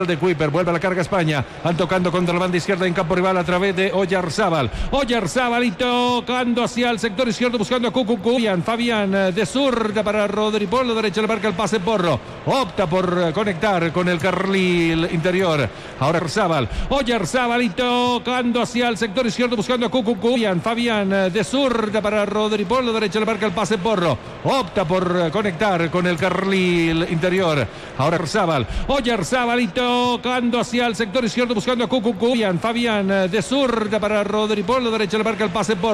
de Kuiper, vuelve a la carga España, van tocando contra la banda izquierda en campo rival a través de Oyarzábal y tocando hacia el sector izquierdo buscando a Cucucú, Fabián de zurda para Rodri, por la derecha le marca el pase Porro, opta por conectar con el carril interior, ahora Oyarzábal y tocando hacia el sector izquierdo buscando a Cucucú, Fabián de zurda para Rodri, por la derecha le marca el pase Porro, opta por conectar con el carril interior, ahora Oyarzábal y tocando hacia el sector izquierdo buscando a Cucucú, Fabián de zurda para Rodri, por la derecha le marca el pase Porro.